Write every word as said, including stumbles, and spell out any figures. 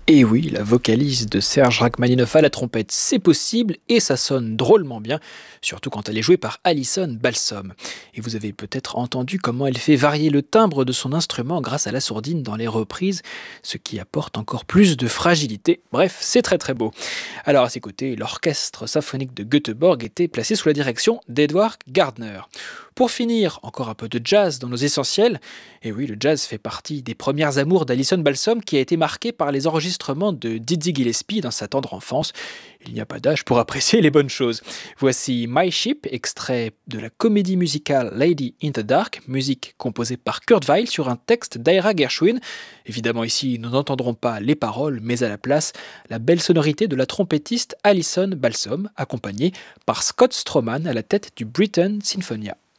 Et oui, la vocalise de Serge Rachmaninoff à la trompette, c'est possible et ça sonne drôlement bien, surtout quand elle est jouée par Alison Balsom. Et vous avez peut-être entendu comment elle fait varier le timbre de son instrument grâce à la sourdine dans les reprises, ce qui apporte encore plus de fragilité. Bref, c'est très très beau. Alors à ses côtés, l'orchestre symphonique de Göteborg était placé sous la direction d'Edward Gardner. Pour finir, encore un peu de jazz dans nos essentiels. Et oui, le jazz fait partie des premières amours d'Alison Balsom qui a été marqué par les enregistrements de Dizzy Gillespie dans sa tendre enfance. Il n'y a pas d'âge pour apprécier les bonnes choses. Voici My Ship, extrait de la comédie musicale Lady in the Dark, musique composée par Kurt Weill sur un texte d'Ira Gershwin. Évidemment ici, nous n'entendrons pas les paroles, mais à la place, la belle sonorité de la trompettiste Alison Balsom, accompagnée par Scott Stroman à la tête du Britten Sinfonia.